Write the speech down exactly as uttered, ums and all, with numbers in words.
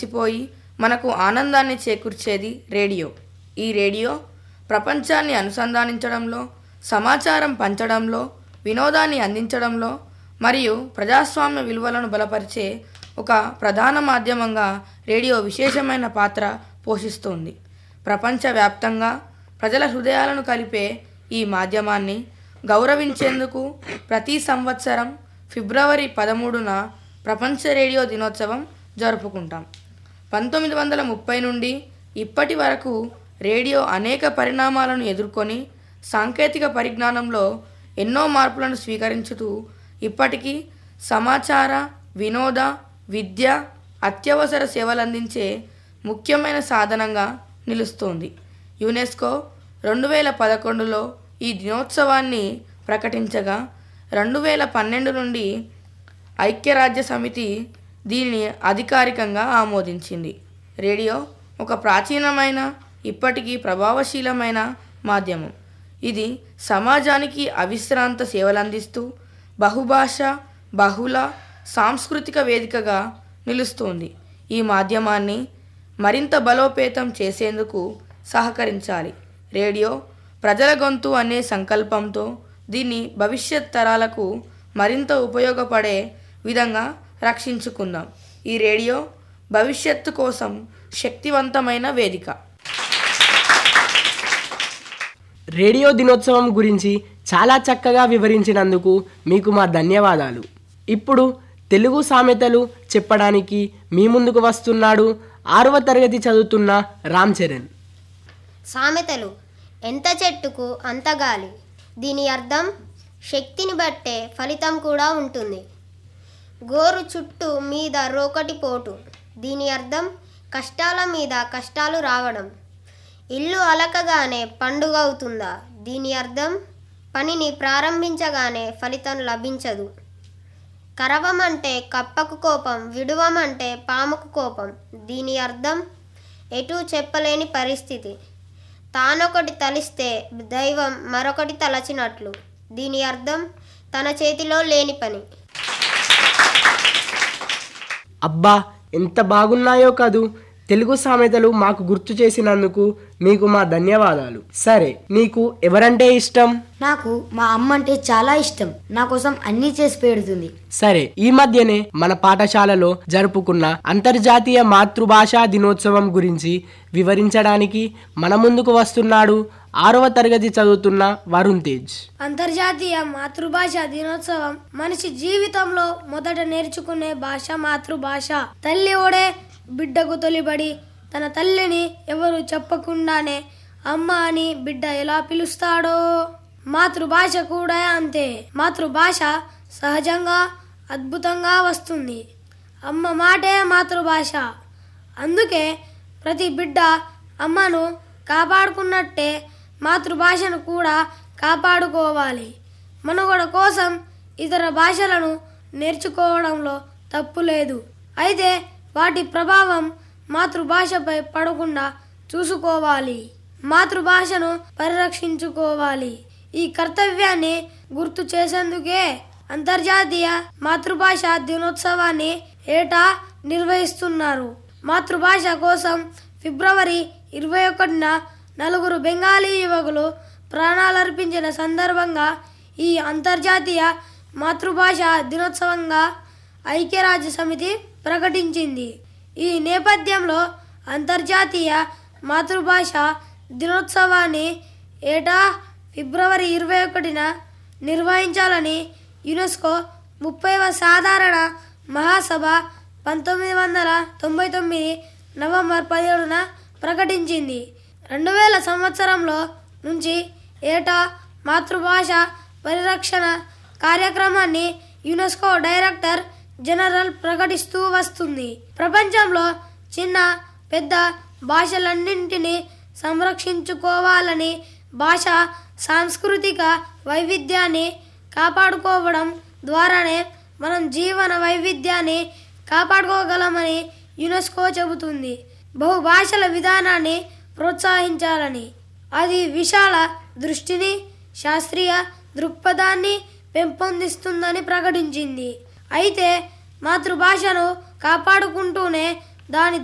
కలిసిపోయి మనకు ఆనందాన్ని చేకూర్చేది రేడియో. ఈ రేడియో ప్రపంచాన్ని అనుసంధానించడంలో, సమాచారం పంచడంలో, వినోదాన్ని అందించడంలో మరియు ప్రజాస్వామ్య విలువలను బలపరిచే ఒక ప్రధాన మాధ్యమంగా రేడియో విశేషమైన పాత్ర పోషిస్తుంది. ప్రపంచవ్యాప్తంగా ప్రజల హృదయాలను కలిపే ఈ మాధ్యమాన్ని గౌరవించేందుకు ప్రతి సంవత్సరం ఫిబ్రవరి పదమూడున ప్రపంచ రేడియో దినోత్సవం జరుపుకుంటాం. పంతొమ్మిది వందల ముప్పై నుండి ఇప్పటి వరకు రేడియో అనేక పరిణామాలను ఎదుర్కొని సాంకేతిక పరిజ్ఞానంలో ఎన్నో మార్పులను స్వీకరించుతూ ఇప్పటికీ సమాచార, వినోద, విద్య, అత్యవసర సేవలందించే ముఖ్యమైన సాధనంగా నిలుస్తోంది. యునెస్కో రెండు వేల పదకొండులో ఈ దినోత్సవాన్ని ప్రకటించగా రెండు వేల పన్నెండు నుండి ఐక్యరాజ్య సమితి దీనిని అధికారికంగా ఆమోదించింది. రేడియో ఒక ప్రాచీనమైన, ఇప్పటికీ ప్రభావశీలమైన మాధ్యమం. ఇది సమాజానికి అవిశ్రాంత సేవలందిస్తూ బహుభాష, బహుళ సాంస్కృతిక వేదికగా నిలుస్తోంది. ఈ మాధ్యమాన్ని మరింత బలోపేతం చేసేందుకు సహకరించాలి. రేడియో ప్రజల గొంతు అనే సంకల్పంతో దీన్ని భవిష్యత్ తరాలకు మరింత ఉపయోగపడే విధంగా రక్షించుకుందాం. ఈ రేడియో భవిష్యత్తు కోసం శక్తివంతమైన వేదిక. రేడియో దినోత్సవం గురించి చాలా చక్కగా వివరించినందుకు మీకు మా ధన్యవాదాలు. ఇప్పుడు తెలుగు సామెతలు చెప్పడానికి మీ ముందుకు వస్తున్నాడు ఆరవ తరగతి చదువుతున్న రామ్ చరణ్. సామెతలు. ఎంత చెట్టుకు అంత గాలి. దీని అర్థం శక్తిని బట్టే ఫలితం కూడా ఉంటుంది. గోరు చుట్టూ మీద రోకటి పోటు. దీని అర్థం కష్టాల మీద కష్టాలు రావడం. ఇల్లు అలకగానే పండుగ అవుతుందా. దీని అర్థం పనిని ప్రారంభించగానే ఫలితం లభించదు. కరవమంటే కప్పకు కోపం, విడువమంటే పాముకు కోపం. దీని అర్థం ఎటూ చెప్పలేని పరిస్థితి. తానొకటి తలిస్తే దైవం మరొకటి తలచినట్లు. దీని అర్థం తన చేతిలో లేని పని. అబ్బా, ఎంత బాగున్నాయో కదూ. తెలుగు సామెతలు మాకు గుర్తు చేసినందుకు మీకు మా ధన్యవాదాలు. సరే, నీకు ఎవరంటే ఇష్టం? నాకు మా అమ్మ అంటే చాలా ఇష్టం. నా కోసం అన్నీ చేసి పెడుతుంది. సరే, ఈ మధ్యనే మన పాఠశాలలో జరుపుకున్న అంతర్జాతీయ మాతృభాషా దినోత్సవం గురించి వివరించడానికి మన ముందుకు వస్తున్నాడు ఆరవ తరగతి చదువుతున్న వరుణ్ తేజ్. అంతర్జాతీయ మాతృభాష దినోత్సవం మనిషి జీవితంలో మొదట నేర్చుకునే భాష మాతృభాష. తల్లి ఓడే బిడ్డకు తొలిబడి తన తల్లిని ఎవరు చెప్పకుండానే అమ్మ అని బిడ్డ ఎలా పిలుస్తాడో మాతృభాష కూడా అంతే. మాతృభాష సహజంగా అద్భుతంగా వస్తుంది. అమ్మ మాటే మాతృభాష. అందుకే ప్రతి బిడ్డ అమ్మను కాపాడుకున్నట్టే మాతృభాషను కూడా కాపాడుకోవాలి. మనుగడ కోసం ఇతర భాషలను నేర్చుకోవడంలో తప్పు లేదు. అయితే వాటి ప్రభావం మాతృభాషపై పడకుండా చూసుకోవాలి. మాతృభాషను పరిరక్షించుకోవాలి. ఈ కర్తవ్యాన్ని గుర్తు చేసేందుకే అంతర్జాతీయ మాతృభాష దినోత్సవాన్ని ఏటా నిర్వహిస్తున్నారు. మాతృభాష కోసం ఫిబ్రవరి ఇరవై ఒకటిన నలుగురు బెంగాలీ యువకులు ప్రాణాలర్పించిన సందర్భంగా ఈ అంతర్జాతీయ మాతృభాష దినోత్సవంగా ఐక్యరాజ్య సమితి ప్రకటించింది. ఈ నేపథ్యంలో అంతర్జాతీయ మాతృభాష దినోత్సవాన్ని ఏటా ఫిబ్రవరి ఇరవై ఒకటిన నిర్వహించాలని యునెస్కో ముప్పైవ సాధారణ మహాసభ పంతొమ్మిది వందల తొంభై తొమ్మిది నవంబర్ పదిహేడున ప్రకటించింది. రెండు వేల సంవత్సరంలో నుంచి ఏటా మాతృభాష పరిరక్షణ కార్యక్రమాన్ని యునెస్కో డైరెక్టర్ జనరల్ ప్రకటిస్తూ వస్తుంది. ప్రపంచంలో చిన్న పెద్ద భాషలన్నింటినీ సంరక్షించుకోవాలని, భాష సాంస్కృతిక వైవిధ్యాన్ని కాపాడుకోవడం ద్వారానే మనం జీవన వైవిధ్యాన్ని కాపాడుకోగలమని యునెస్కో చెబుతుంది. బహుభాషల విధానాన్ని ప్రోత్సహించాలని, అది విశాల దృష్టిని, శాస్త్రీయ దృక్పథాన్ని పెంపొందిస్తుందని ప్రకటించింది. అయితే మాతృభాషను కాపాడుకుంటూనే దాని